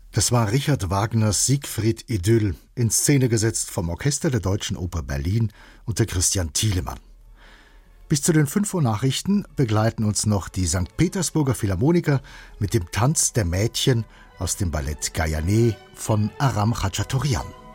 Das war Richard Wagners Siegfried Idyll, in Szene gesetzt vom Orchester der Deutschen Oper Berlin unter Christian Thielemann. Bis zu den 5 Uhr Nachrichten begleiten uns noch die St. Petersburger Philharmoniker mit dem Tanz der Mädchen aus dem Ballett Gayane von Aram Khachaturian.